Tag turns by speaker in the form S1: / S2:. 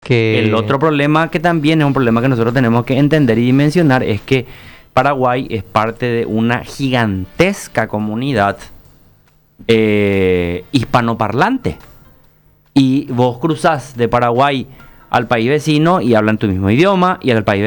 S1: El otro problema que también es un problema que nosotros tenemos que entender y dimensionar es que Paraguay es parte de una gigantesca comunidad hispanoparlante. Y vos cruzás de Paraguay al país vecino y hablan tu mismo idioma, y al país